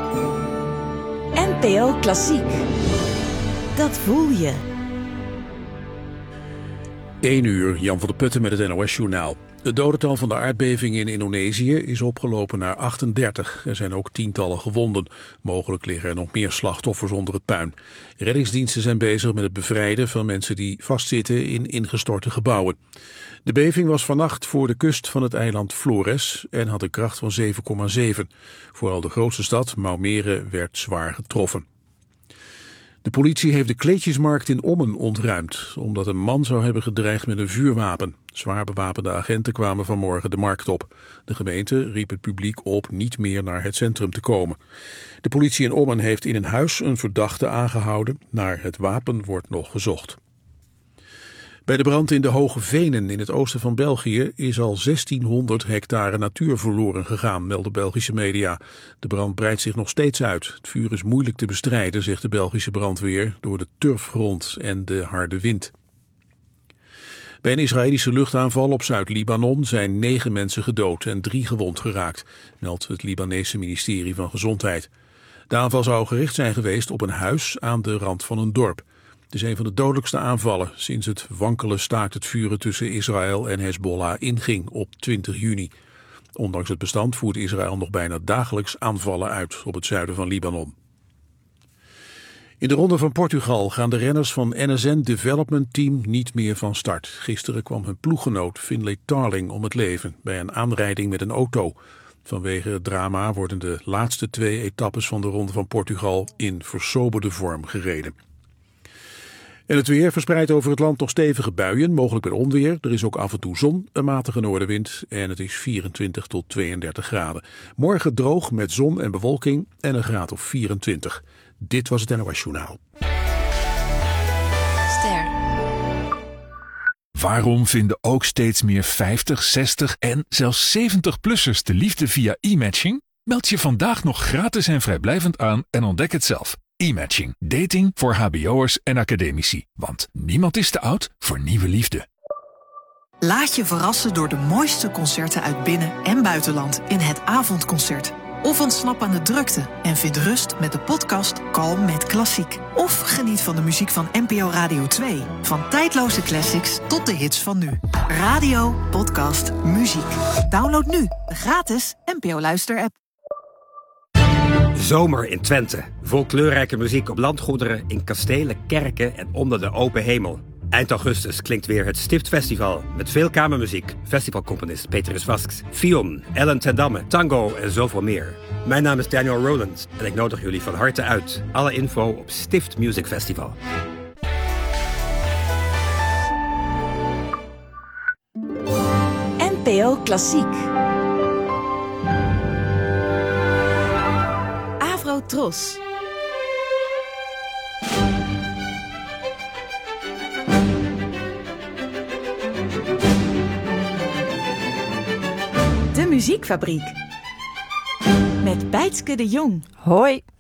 NPO Klassiek. Dat voel je. 1 uur, Jan van der Putten met het NOS-journaal. Het dodental van de aardbeving in Indonesië is opgelopen naar 38. Er zijn ook tientallen gewonden. Mogelijk liggen er nog meer slachtoffers onder het puin. Reddingsdiensten zijn bezig met het bevrijden van mensen die vastzitten in ingestorte gebouwen. De beving was vannacht voor de kust van het eiland Flores en had een kracht van 7,7. Vooral de grootste stad, Maumere, werd zwaar getroffen. De politie heeft de kleedjesmarkt in Ommen ontruimd, omdat een man zou hebben gedreigd met een vuurwapen. Zwaar bewapende agenten kwamen vanmorgen de markt op. De gemeente riep het publiek op niet meer naar het centrum te komen. De politie in Ommen heeft in een huis een verdachte aangehouden. Naar het wapen wordt nog gezocht. Bij de brand in de Hoge Venen in het oosten van België is al 1600 hectare natuur verloren gegaan, melden Belgische media. De brand breidt zich nog steeds uit. Het vuur is moeilijk te bestrijden, zegt de Belgische brandweer, door de turfgrond en de harde wind. Bij een Israëlische luchtaanval op Zuid-Libanon zijn 9 mensen gedood en 3 gewond geraakt, meldt het Libanese ministerie van Gezondheid. De aanval zou gericht zijn geweest op een huis aan de rand van een dorp. Het is een van de dodelijkste aanvallen sinds het wankele staakt het vuren tussen Israël en Hezbollah inging op 20 juni. Ondanks het bestand voert Israël nog bijna dagelijks aanvallen uit op het zuiden van Libanon. In de Ronde van Portugal gaan de renners van NSN Development Team niet meer van start. Gisteren kwam hun ploeggenoot Finlay Tarling om het leven bij een aanrijding met een auto. Vanwege het drama worden de laatste 2 etappes van de Ronde van Portugal in versoberde vorm gereden. En het weer verspreidt over het land nog stevige buien, mogelijk met onweer. Er is ook af en toe zon, een matige noordenwind en het is 24 tot 32 graden. Morgen droog met zon en bewolking en een graad of 24. Dit was het NOS Journaal. Ster. Waarom vinden ook steeds meer 50, 60 en zelfs 70-plussers de liefde via e-matching? Meld je vandaag nog gratis en vrijblijvend aan en ontdek het zelf. E-matching. Dating voor hbo'ers en academici. Want niemand is te oud voor nieuwe liefde. Laat je verrassen door de mooiste concerten uit binnen- en buitenland in het avondconcert. Of ontsnap aan de drukte en vind rust met de podcast Kalm met Klassiek. Of geniet van de muziek van NPO Radio 2. Van tijdloze classics tot de hits van nu. Radio, podcast, muziek. Download nu de gratis NPO Luister-app. Zomer in Twente. Vol kleurrijke muziek op landgoederen, in kastelen, kerken en onder de open hemel. Eind augustus klinkt weer het Stiftfestival met veel kamermuziek, festivalcomponist Petrus Vasks, Fion, Ellen ten Damme, tango en zoveel meer. Mijn naam is Daniel Rowland en ik nodig jullie van harte uit. Alle info op Stift Music Festival. NPO Klassiek. Tros. De Muziekfabriek. Met Bijtske de Jong. Hoi.